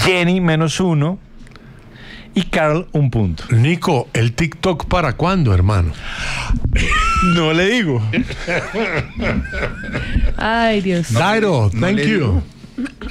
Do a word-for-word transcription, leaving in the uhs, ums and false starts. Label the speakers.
Speaker 1: Jenny menos uno. Y Carl, un punto.
Speaker 2: Nico, ¿el TikTok para cuándo, hermano?
Speaker 1: No le digo.
Speaker 3: Ay, Dios.
Speaker 2: Dairo,
Speaker 4: No
Speaker 2: thank
Speaker 4: le
Speaker 2: you.
Speaker 4: digo.